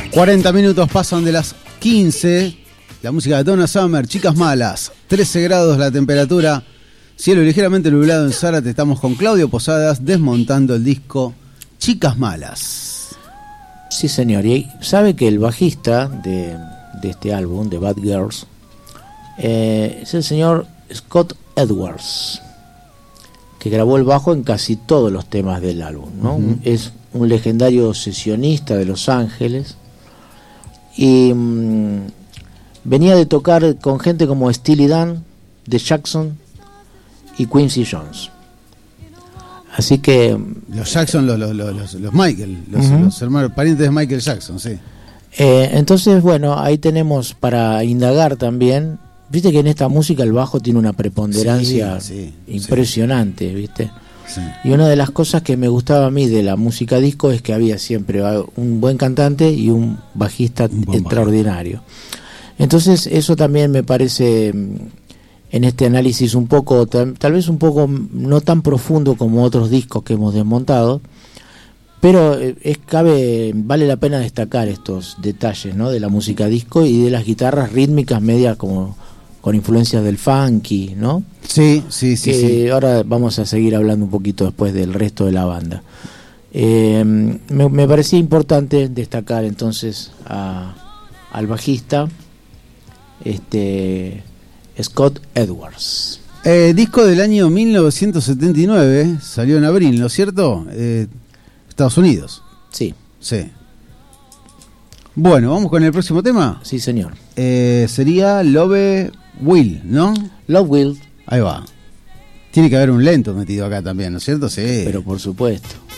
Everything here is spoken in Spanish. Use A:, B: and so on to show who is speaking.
A: 40 minutos pasan de las 15. La música de Donna Summer, Chicas Malas. 13 grados la temperatura. Cielo ligeramente nublado en Zárate. Estamos con Claudio Posadas desmontando el disco Chicas Malas.
B: Sí, señor. Y sabe que el bajista de este álbum, de Bad Girls, es el señor Scott Edwards, que grabó el bajo en casi todos los temas del álbum, ¿no? Es un legendario sesionista de Los Ángeles y venía de tocar con gente como Steely Dan, The Jackson y Quincy Jones. Así que
A: los Jackson, los Michael, los hermanos parientes de Michael Jackson, sí.
B: Entonces, bueno, ahí tenemos para indagar también. Viste que en esta música el bajo tiene una preponderancia impresionante, ¿viste? Sí. Y una de las cosas que me gustaba a mí de la música disco es que había siempre un buen cantante y un bajista extraordinario. Entonces eso también me parece, en este análisis un poco, tal vez un poco no tan profundo como otros discos que hemos desmontado, pero vale la pena destacar estos detalles, ¿no? De la música disco y de las guitarras rítmicas medias como con influencias del funky, ¿no? Sí. Ahora vamos a seguir hablando un poquito después del resto de la banda. Me parecía importante destacar entonces al bajista, Scott Edwards.
A: Disco del año 1979, salió en abril, ¿no es cierto? Estados Unidos.
B: Sí.
A: Bueno, ¿vamos con el próximo tema?
B: Sí, señor.
A: Sería Love Will, ¿no?
B: Love Will.
A: Ahí va. Tiene que haber un lento metido acá también, ¿no es cierto? Sí.
B: Pero por supuesto.